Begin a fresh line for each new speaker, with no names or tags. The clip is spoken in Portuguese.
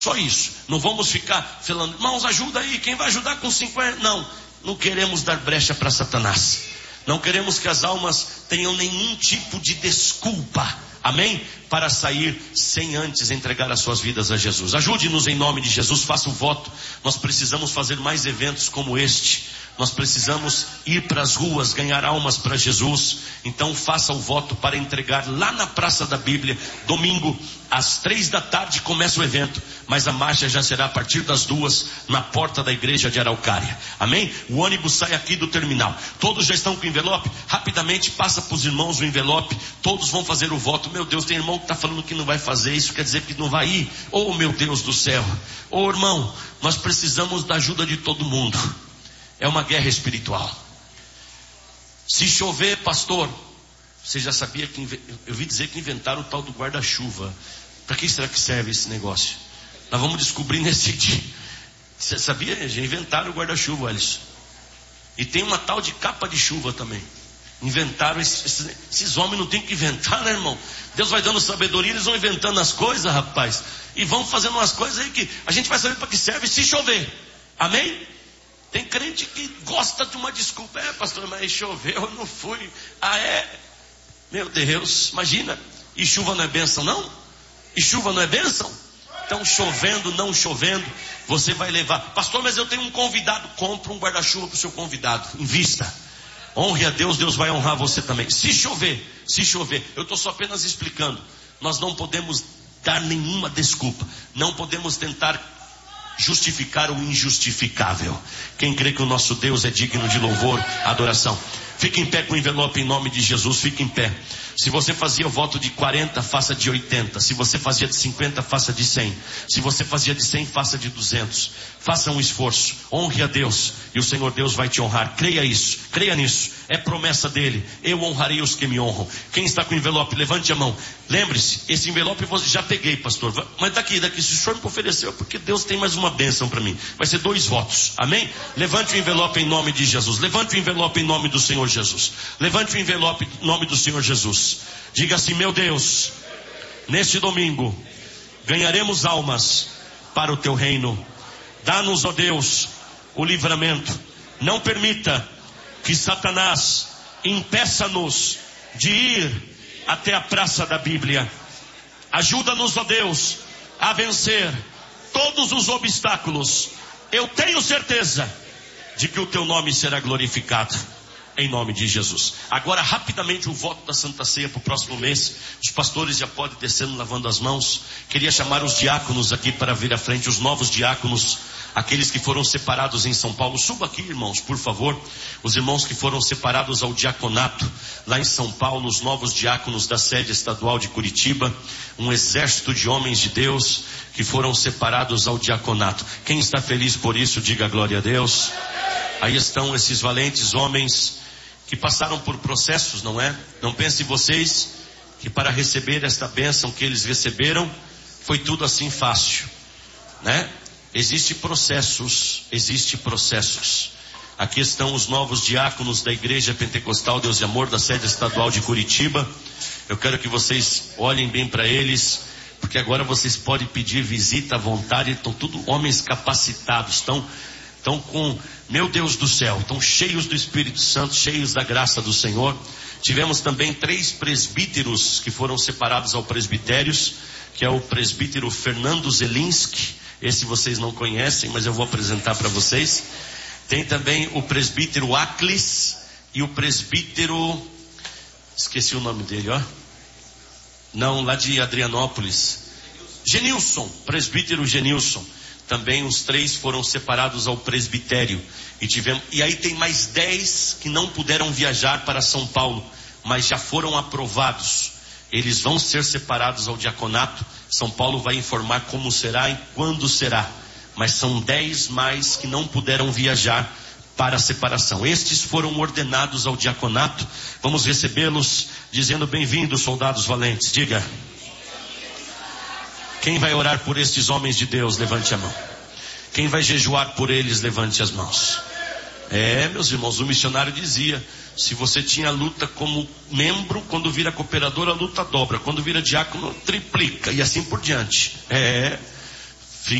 Só isso. Não vamos ficar falando, irmãos, ajuda aí, quem vai ajudar com 50? Não queremos dar brecha para Satanás. Não queremos que as almas tenham nenhum tipo de desculpa, amém? Para sair sem antes entregar as suas vidas a Jesus. Ajude-nos em nome de Jesus, faça o voto. Nós precisamos fazer mais eventos como este. Nós precisamos ir para as ruas, ganhar almas para Jesus. Então faça o voto para entregar lá na Praça da Bíblia. Domingo, às 3 da tarde começa o evento, mas a marcha já será a partir das 2 na porta da igreja de Araucária. Amém? O ônibus sai aqui do terminal. Todos já estão com o envelope? Rapidamente passa para os irmãos o envelope. Todos vão fazer o voto. Meu Deus, tem irmão que está falando que não vai fazer. Isso quer dizer que não vai ir? Oh, meu Deus do céu. Oh, irmão, nós precisamos da ajuda de todo mundo. É uma guerra espiritual. Se chover, pastor, você já sabia que eu ouvi dizer que inventaram o tal do guarda-chuva. Para que será que serve esse negócio? Nós vamos descobrir nesse dia. Você sabia? Já inventaram o guarda-chuva, Alisson. E tem uma tal de capa de chuva também. Inventaram esses homens não tem que inventar, né, irmão? Deus vai dando sabedoria, eles vão inventando as coisas, rapaz. E vão fazendo umas coisas aí que a gente vai saber para que serve se chover. Amém? Tem crente que gosta de uma desculpa. Pastor, mas choveu, eu não fui. Meu Deus, imagina. E chuva não é bênção, não? E chuva não é bênção? Então, chovendo, não chovendo, você vai levar. Pastor, mas eu tenho um convidado. Compra um guarda-chuva para o seu convidado. Invista. Honre a Deus, Deus vai honrar você também. Se chover. Eu estou só apenas explicando. Nós não podemos dar nenhuma desculpa. Não podemos tentar justificar o injustificável. Quem crê que o nosso Deus é digno de louvor, adoração. Fique em pé com o envelope em nome de Jesus. Fique em pé. Se você fazia voto de 40, faça de 80. Se você fazia de 50, faça de 100. Se você fazia de 100, faça de 200. Faça um esforço. Honre a Deus. E o Senhor Deus vai te honrar. Creia isso. Creia nisso. É promessa dele. Eu honrarei os que me honram. Quem está com o envelope, levante a mão. Lembre-se, esse envelope eu já peguei, pastor. Mas daqui, se o senhor me ofereceu, porque Deus tem mais uma bênção para mim. Vai ser 2 votos. Amém? Levante o envelope em nome de Jesus. Levante o envelope em nome do Senhor Jesus. Levante o envelope em nome do Senhor Jesus. Diga assim: meu Deus, neste domingo ganharemos almas para o teu reino. Dá-nos, ó Deus, o livramento. Não permita que Satanás impeça-nos de ir até a Praça da Bíblia. Ajuda-nos, ó Deus, a vencer todos os obstáculos. Eu tenho certeza de que o teu nome será glorificado. Em nome de Jesus. Agora, rapidamente, o voto da Santa Ceia para o próximo mês. Os pastores já podem descendo, lavando as mãos. Queria chamar os diáconos aqui para vir à frente, os novos diáconos, aqueles que foram separados em São Paulo. Suba aqui, irmãos, por favor. Os irmãos que foram separados ao diaconato lá em São Paulo, os novos diáconos da sede estadual de Curitiba. Um exército de homens de Deus que foram separados ao diaconato. Quem está feliz por isso, diga glória a Deus. Aí estão esses valentes homens que passaram por processos, não é? Não pensem vocês que para receber esta bênção que eles receberam, foi tudo assim fácil, né? Existem processos. Aqui estão os novos diáconos da Igreja Pentecostal Deus e Amor, da sede estadual de Curitiba. Eu quero que vocês olhem bem para eles, porque agora vocês podem pedir visita à vontade. Estão tudo homens capacitados, estão com, meu Deus do céu, estão cheios do Espírito Santo, cheios da graça do Senhor. Tivemos também 3 presbíteros que foram separados ao presbitérios, que é o presbítero Fernando Zelinski. Esse vocês não conhecem, mas eu vou apresentar para vocês. Tem também o presbítero Aclis e o presbítero, esqueci o nome dele, não, lá de Adrianópolis, Genilson, presbítero Genilson. Também os 3 foram separados ao presbitério. E aí tem mais 10 que não puderam viajar para São Paulo, mas já foram aprovados. Eles vão ser separados ao diaconato. São Paulo vai informar como será e quando será. Mas são 10 mais que não puderam viajar para a separação. Estes foram ordenados ao diaconato. Vamos recebê-los dizendo: bem-vindos, soldados valentes. Diga. Quem vai orar por estes homens de Deus, levante a mão. Quem vai jejuar por eles, levante as mãos. Meus irmãos, o missionário dizia: se você tinha luta como membro, quando vira cooperador a luta dobra, quando vira diácono triplica, e assim por diante.